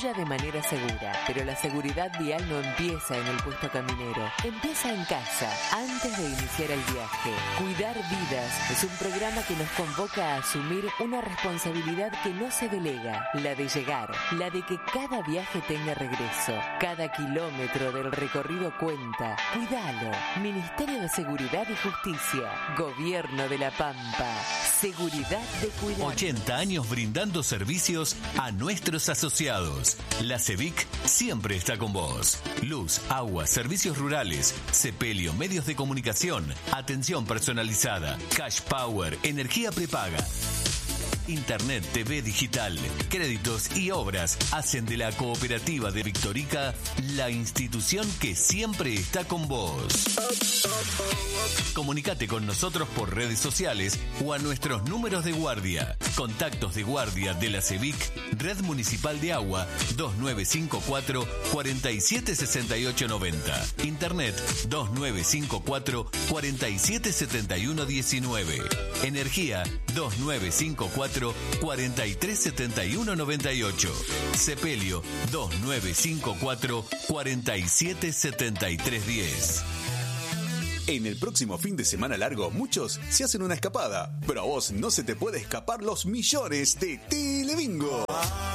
conduya de manera segura. Pero la seguridad vial no empieza en el puesto caminero, empieza en casa, antes de iniciar el viaje. Cuidar vidas es un programa que nos convoca a asumir una responsabilidad que no se delega, la de llegar, la de que cada viaje tenga regreso. Cada kilómetro del recorrido cuenta. Cuidalo. Ministerio de Seguridad y Justicia. Gobierno de La Pampa. Seguridad de cuidar. 80 años brindando servicios a nuestros asociados. La CEVIC siempre está con vos. Luz, agua, servicios rurales, sepelio, medios de comunicación, atención personalizada, cash power, energía prepaga. Internet, TV digital, créditos y obras hacen de la Cooperativa de Victorica la institución que siempre está con vos. Comunicate con nosotros por redes sociales o a nuestros números de guardia. Contactos de guardia de la CEVIC, Red Municipal de Agua, 2954 476890. Internet 2954 477119. Energía 2954 437198. Sepelio 2954 477310. En el próximo fin de semana largo, muchos se hacen una escapada, pero a vos no se te puede escapar los millones de Telebingo.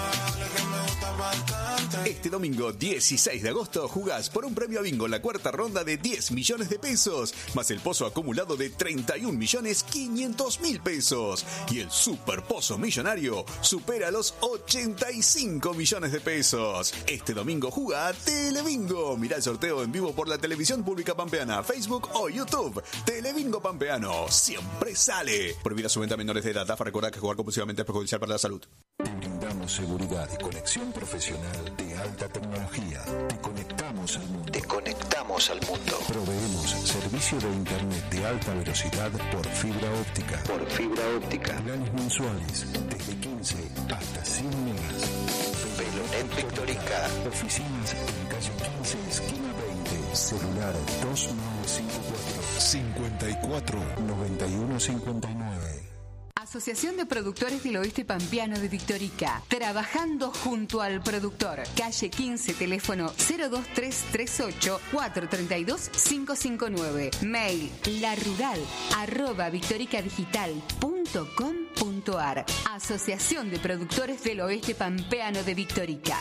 Este domingo 16 de agosto jugás por un premio a bingo en la cuarta ronda de 10 millones de pesos, más el pozo acumulado de 31.500.000 pesos. Y el super pozo millonario supera los 85 millones de pesos. Este domingo jugá a Telebingo. Mirá el sorteo en vivo por la televisión pública pampeana, Facebook o YouTube. Telebingo Pampeano siempre sale. Prohibida su venta a menores de edad. AFA recuerda que jugar compulsivamente es perjudicial para la salud. Te brindamos seguridad y conexión profesional de alta tecnología. Te conectamos al mundo. Proveemos servicio de internet de alta velocidad por fibra óptica. Planes mensuales desde 15 hasta 100 megas. Velonet Victorica. Oficinas en calle 15, esquina 20. Celular 2954 9159. Asociación de Productores del Oeste Pampeano de Victorica. Trabajando junto al productor. Calle 15, teléfono 02338 432 559. Mail larural@victoricadigital.com.ar. Asociación de Productores del Oeste Pampeano de Victorica.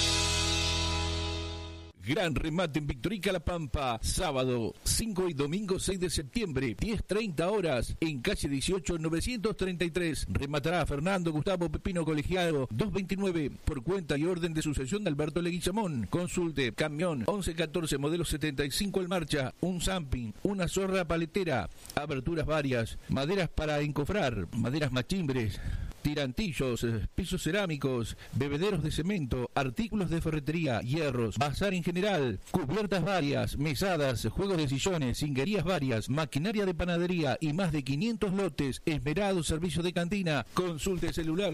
Gran remate en Victorica La Pampa, sábado 5 y domingo 6 de septiembre, 10:30 horas, en calle 18 933. Rematará Fernando Gustavo Pepino Colegiado, 229, por cuenta y orden de sucesión de Alberto Leguizamón. Consulte: camión 1114 modelo 75 en marcha, un zamping, una zorra paletera, aberturas varias, maderas para encofrar, maderas machimbres, tirantillos, pisos cerámicos, bebederos de cemento, artículos de ferretería, hierros, bazar en general, cubiertas varias, mesadas, juegos de sillones, cinguerías varias, maquinaria de panadería y más de 500 lotes. Esmerado servicio de cantina. Consulte celular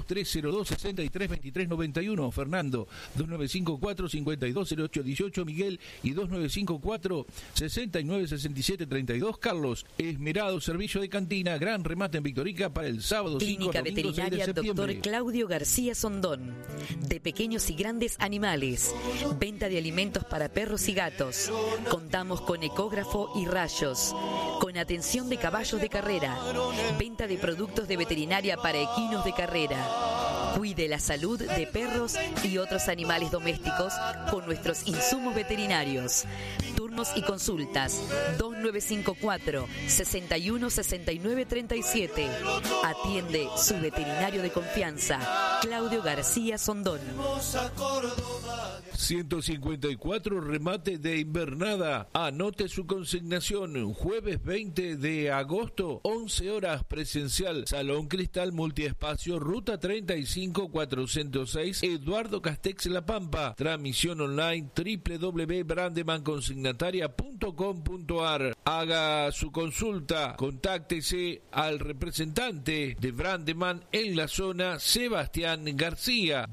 2302-632391 Fernando, 2954-520818 Miguel y 2954-696732 Carlos. Esmerado servicio de cantina. Gran remate en Victorica para el sábado 5 Veterinaria Dr. Claudio García Sondón. De pequeños y grandes animales. Venta de alimentos para perros y gatos. Contamos con ecógrafo y rayos. Con atención de caballos de carrera. Venta de productos de veterinaria para equinos de carrera. Cuide la salud de perros y otros animales domésticos con nuestros insumos veterinarios. Turnos y consultas 2954 61 69 37. Atiende su veterinario de confianza, Claudio García Sondón. 154 remate de invernada. Anote su consignación. Jueves 20 de agosto, 11 horas presencial. Salón Cristal Multiespacio, Ruta 35406, Eduardo Castex La Pampa. Transmisión online www.brandemanconsignataria.com.ar. Haga su consulta. Contáctese al representante de Brandeman en la zona, Sebastián García,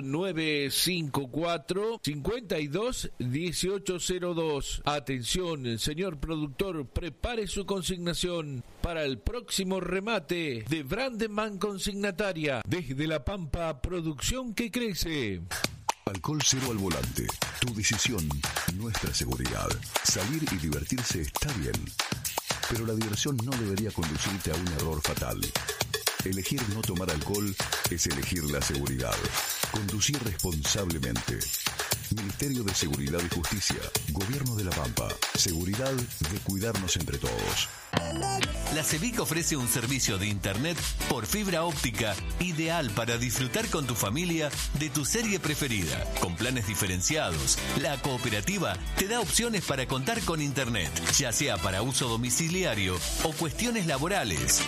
2954 52 1802. Atención, señor productor, prepare su consignación para el próximo remate de Brandeman Consignataria. Desde La Pampa, producción que crece. Alcohol cero al volante. Tu decisión, nuestra seguridad. Salir y divertirse está bien, pero la diversión no debería conducirte a un error fatal. Elegir no tomar alcohol es elegir la seguridad. Conducir responsablemente. Ministerio de Seguridad y Justicia. Gobierno de La Pampa. Seguridad de cuidarnos entre todos. La CEVIC ofrece un servicio de internet por fibra óptica ideal para disfrutar con tu familia de tu serie preferida. Con planes diferenciados, la cooperativa te da opciones para contar con internet, ya sea para uso domiciliario o cuestiones laborales.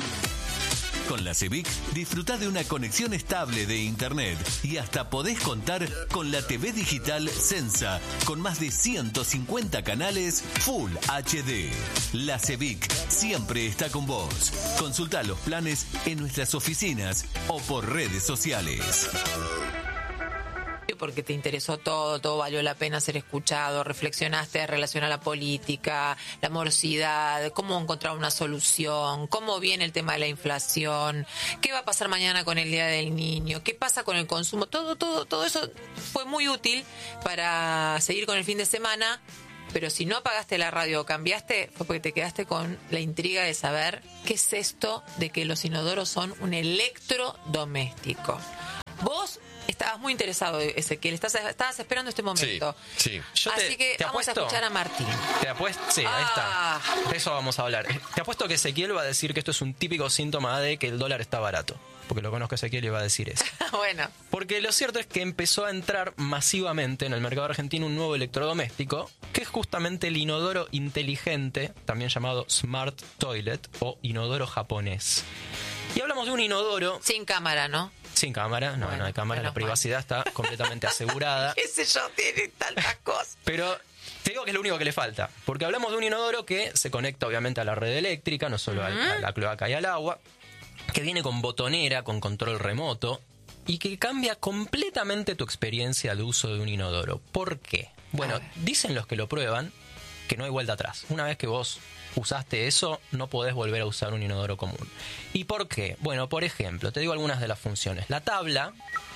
Con la CEVIC disfrutá de una conexión estable de internet y hasta podés contar con la TV digital Sensa con más de 150 canales Full HD. La CEVIC siempre está con vos. Consultá los planes en nuestras oficinas o por redes sociales. Porque te interesó todo valió la pena ser escuchado, reflexionaste en relación a la política, la morosidad, cómo encontrar una solución, cómo viene el tema de la inflación, qué va a pasar mañana con el Día del Niño, qué pasa con el consumo, todo eso fue muy útil para seguir con el fin de semana. Pero si no apagaste la radio o cambiaste, fue porque te quedaste con la intriga de saber qué es esto de que los inodoros son un electrodoméstico. Vos estabas muy interesado, Ezequiel, estabas esperando este momento. Sí. Así que vamos a escuchar a Martín. Te apuesto, sí, ahí está. De eso vamos a hablar. Te apuesto que Ezequiel va a decir que esto es un típico síntoma de que el dólar está barato. Porque lo conozco a Ezequiel y va a decir eso. Bueno. Porque lo cierto es que empezó a entrar masivamente en el mercado argentino un nuevo electrodoméstico, que es justamente el inodoro inteligente, también llamado Smart Toilet o inodoro japonés. Y hablamos de un inodoro... Sin cámara, ¿no? Sin cámara, no hay cámara, la privacidad está completamente asegurada. ¿Qué sé yo? Tiene tantas cosas. Pero te digo que es lo único que le falta, porque hablamos de un inodoro que se conecta obviamente a la red eléctrica, no solo a la cloaca y al agua, que viene con botonera, con control remoto, y que cambia completamente tu experiencia de uso de un inodoro. ¿Por qué? Bueno, dicen los que lo prueban que no hay vuelta atrás. Una vez que vos usaste eso, no podés volver a usar un inodoro común. ¿Y por qué? Bueno, por ejemplo, te digo algunas de las funciones. La tabla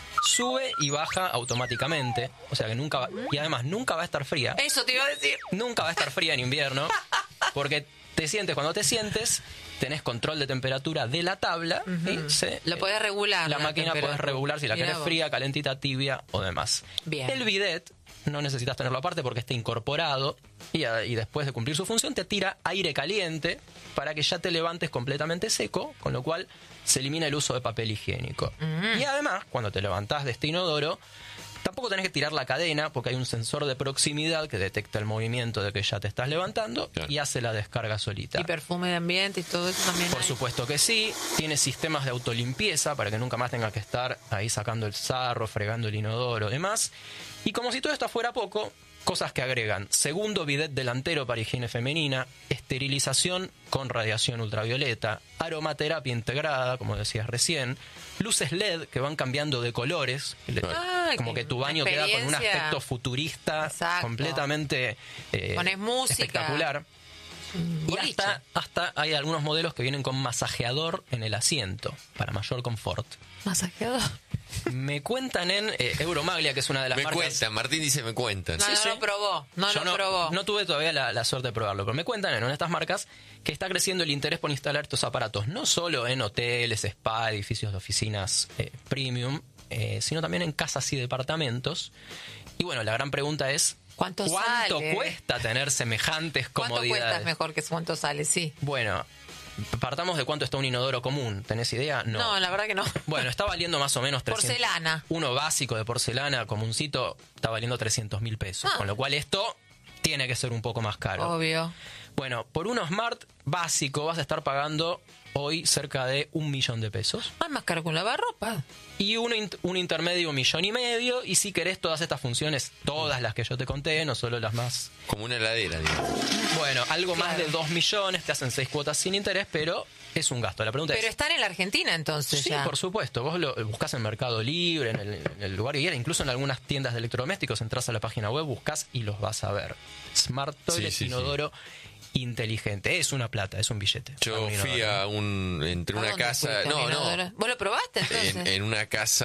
sube y baja automáticamente, o sea que nunca va, y además nunca va a estar fría. Eso te iba a decir. Nunca va a estar fría en invierno, porque cuando te sientes, tenés control de temperatura de la tabla y lo podés regular. La máquina podés regular si la querés fría, calentita, tibia o demás. Bien. El bidet no necesitas tenerlo aparte porque está incorporado y después de cumplir su función te tira aire caliente para que ya te levantes completamente seco, con lo cual se elimina el uso de papel higiénico. Y además, cuando te levantás de este inodoro, tampoco tenés que tirar la cadena porque hay un sensor de proximidad que detecta el movimiento de que ya te estás levantando y hace la descarga solita. ¿Y perfume de ambiente y todo eso también? Por supuesto que sí. Tiene sistemas de autolimpieza para que nunca más tengas que estar ahí sacando el sarro, fregando el inodoro y demás. Y como si todo esto fuera poco, cosas que agregan: segundo bidet delantero para higiene femenina, esterilización con radiación ultravioleta, aromaterapia integrada, como decías recién, luces LED que van cambiando de colores, como que tu baño queda con un aspecto futurista. Exacto. Completamente pones música, espectacular. Y hasta hay algunos modelos que vienen con masajeador en el asiento para mayor confort. ¿Masajeador? Me cuentan en Euromaglia, que es una de las marcas. Martín dice me cuentan. No lo probó. No tuve todavía la suerte de probarlo, pero me cuentan en una de estas marcas que está creciendo el interés por instalar estos aparatos, no solo en hoteles, spa, edificios de oficinas premium, sino también en casas y departamentos. Y bueno, la gran pregunta es: ¿Cuánto cuesta tener semejantes comodidades? ¿Cuánto cuesta? Mejor que cuánto sale, sí. Bueno, partamos de cuánto está un inodoro común. ¿Tenés idea? No, la verdad que no. Bueno, está valiendo más o menos 300. Porcelana. Uno básico de porcelana, comuncito, está valiendo 300.000 pesos. Con lo cual esto tiene que ser un poco más caro. Obvio. Bueno, por uno Smart básico vas a estar pagando hoy cerca de 1 millón de pesos. Más caro que un lavarropa. Y un intermedio 1,5 millones. Y si querés todas estas funciones, todas las que yo te conté, no solo las más... Como una heladera, digamos. Bueno, algo más de 2 millones, te hacen 6 cuotas sin interés, pero es un gasto. La pregunta pero están en la Argentina entonces. Sí, por supuesto. Vos lo buscás en Mercado Libre, en el lugar que quieras, incluso en algunas tiendas de electrodomésticos, entras a la página web, buscás y los vas a ver. Smart Toilet, inodoro inteligente. Es una plata, es un billete. Yo fui a una casa... ¿Vos lo probaste entonces? En una casa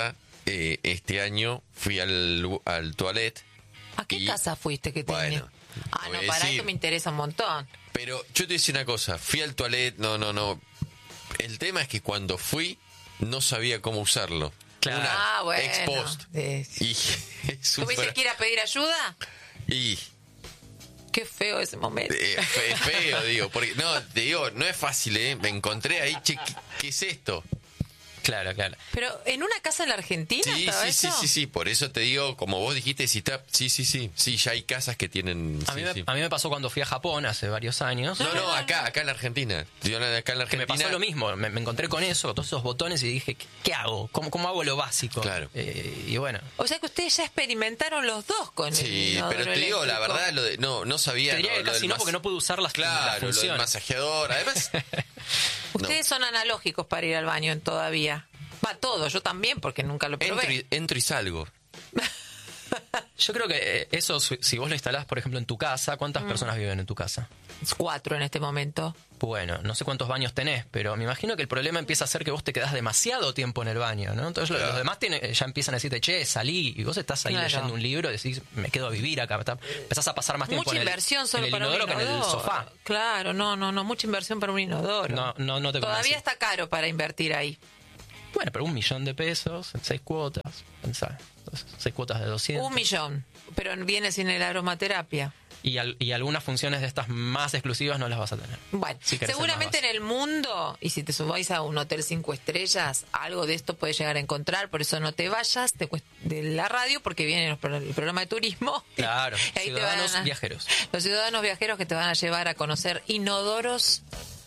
este año fui al toilet. ¿A qué casa fuiste que tenía? Bueno, no, para esto me interesa un montón. Pero yo te voy a decir una cosa, fui al toilet, no. El tema es que cuando fui, no sabía cómo usarlo. Claro. Bueno. Ex post. Y ¿Tuviste que ir a pedir ayuda? Y Qué feo ese momento. feo, digo, porque te digo, no es fácil, me encontré ahí, che, ¿qué es esto? Claro. Pero en una casa en la Argentina estaba eso. Sí, por eso te digo, como vos dijiste, sí, ya hay casas que tienen... A mí me pasó cuando fui a Japón hace varios años. No, acá en la Argentina. Que me pasó lo mismo, me encontré con eso, con todos esos botones y dije, ¿qué hago? ¿Cómo hago lo básico? Claro. Y bueno. O sea que ustedes ya experimentaron los dos con el inodoro pero te digo, la eléctrico. verdad, no sabía... Te diría que casi no, porque no pude usar la función. Lo del masajeador, además... Ustedes son analógicos para ir al baño todavía. Va todo, yo también, porque nunca lo probé. Entro y salgo. Yo creo que eso, si vos lo instalás, por ejemplo, en tu casa, ¿cuántas personas viven en tu casa? 4 en este momento. Bueno, no sé cuántos baños tenés, pero me imagino que el problema empieza a ser que vos te quedás demasiado tiempo en el baño, ¿no? Entonces los demás ya empiezan a decirte, che, salí, y vos estás ahí leyendo un libro y decís, me quedo a vivir acá. Empezás a pasar más tiempo mucha en inversión solo el para inodoro un que en el sofá. Claro, no, mucha inversión para un inodoro. No te Todavía convencí. está caro para invertir ahí. Bueno, pero $1.000.000 en 6 cuotas, pensá, 6 cuotas de 200. 1 millón, pero viene sin el aromaterapia. Y algunas funciones de estas más exclusivas no las vas a tener. Bueno, seguramente en el mundo, y si te subáis a un hotel 5 estrellas, algo de esto puedes llegar a encontrar, por eso no te vayas de la radio, porque viene el programa de turismo. Claro, y ahí ciudadanos viajeros. Los ciudadanos viajeros que te van a llevar a conocer inodoros,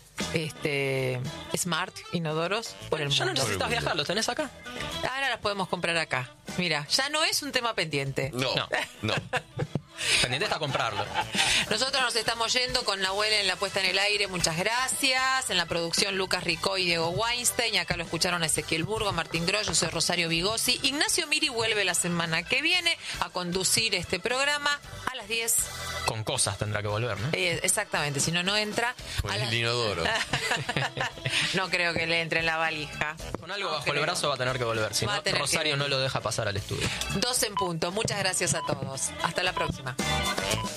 smart inodoros por el mundo. Ya no necesitas viajar, los tenés acá. Ahora las podemos comprar acá. Mira, ya no es un tema pendiente. No. Pendiente está comprarlo. Nosotros nos estamos yendo con Nahuel en la puesta en el aire. Muchas gracias. En la producción Lucas Ricó y Diego Weinstein. Y acá lo escucharon a Ezequiel Burgo, Martín Gross, yo soy Rosario Vigosi. Ignacio Miri vuelve la semana que viene a conducir este programa a las 10. Con cosas tendrá que volver, ¿no? Exactamente, si no entra. Con el inodoro. No creo que le entre en la valija. Con algo bajo el brazo va a tener que volver. Si no, Rosario no lo deja pasar al estudio. 2 en punto. Muchas gracias a todos. Hasta la próxima.